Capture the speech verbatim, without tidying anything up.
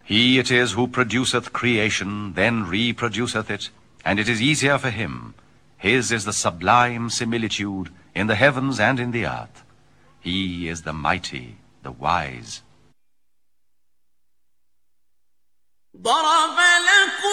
He it is who produceth creation, then reproduceth it, and it is easier for him. His is the sublime similitude in the heavens and in the earth. He is the mighty, the wise. ضرب لكم